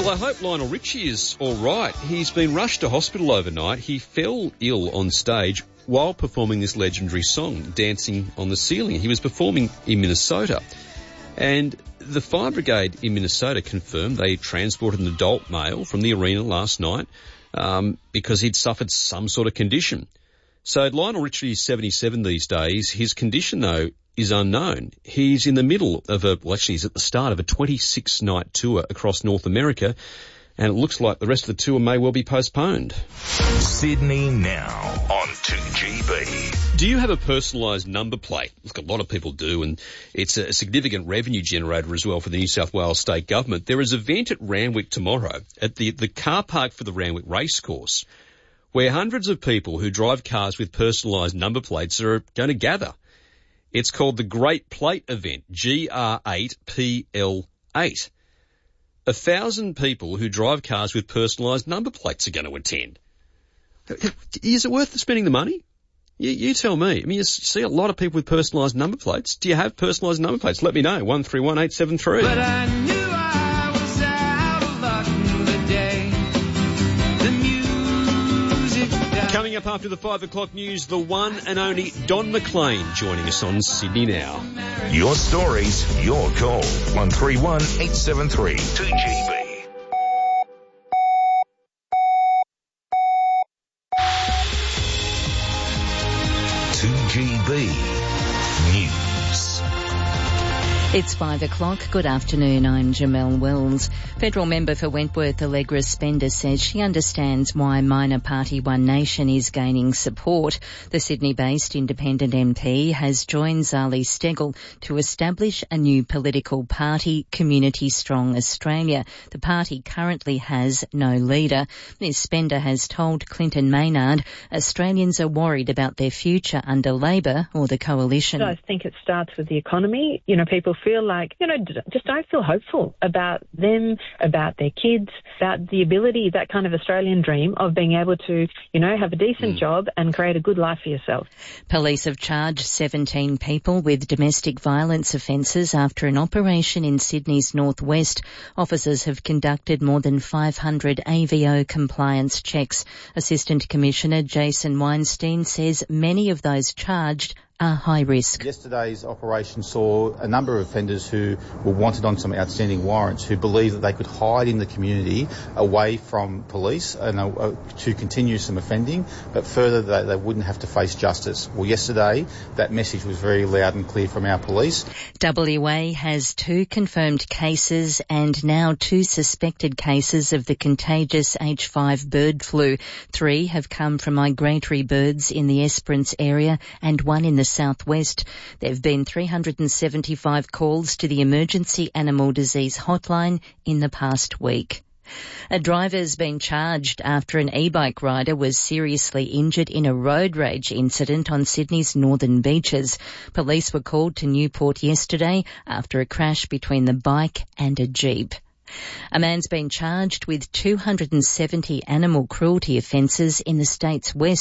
Well, I hope Lionel Richie is all right. He's been rushed to hospital overnight. He fell ill on stage while performing this legendary song, Dancing on the Ceiling. He was performing in Minnesota. And the fire brigade in Minnesota confirmed they transported an adult male from the arena last night because he'd suffered some sort of condition. So Lionel Richie is 77 these days. His condition, though, is unknown. He's in the middle of he's at the start of a 26-night tour across North America, and it looks like the rest of the tour may well be postponed. Sydney Now on 2GB. Do you have a personalised number plate? Look, a lot of people do, and it's a significant revenue generator as well for the New South Wales state government. There is an event at Randwick tomorrow at the car park for the Randwick Racecourse, where hundreds of people who drive cars with personalised number plates are going to gather. It's called the Great Plate Event, GR8PL8. 1,000 people who drive cars with personalised number plates are going to attend. Is it worth spending the money? You tell me. I mean, you see a lot of people with personalised number plates. Do you have personalised number plates? Let me know. 131873. But I knew I was out of luck the day the music died. Coming up after the 5 o'clock news, the one and only Don McLean joining us on Sydney Now. Your stories, your call. 131873 2GB. News. It's 5 o'clock. Good afternoon. I'm Jamelle Wells. Federal member for Wentworth, Allegra Spender, says she understands why minor party One Nation is gaining support. The Sydney-based independent MP has joined Zali Steggall to establish a new political party, Community Strong Australia. The party currently has no leader. Ms Spender has told Clinton Maynard Australians are worried about their future under Labor or the coalition. I think it starts with the economy. People feel like, just don't feel hopeful about them, about their kids, about the ability, that kind of Australian dream of being able to, have a decent job and create a good life for yourself. Police have charged 17 people with domestic violence offences after an operation in Sydney's northwest. Officers have conducted more than 500 AVO compliance checks. Assistant Commissioner Jason Weinstein says many of those charged are high risk. Yesterday's operation saw a number of offenders who were wanted on some outstanding warrants who believed that they could hide in the community away from police and to continue some offending, but further that they wouldn't have to face justice. Well, yesterday that message was very loud and clear from our police. WA has 2 confirmed cases and now 2 suspected cases of the contagious H5 bird flu. 3 have come from migratory birds in the Esperance area and 1 in the southwest. There have been 375 calls to the Emergency Animal Disease Hotline in the past week. A driver's been charged after an e-bike rider was seriously injured in a road rage incident on Sydney's northern beaches. Police were called to Newport yesterday after a crash between the bike and a jeep. A man's been charged with 270 animal cruelty offences in the state's west.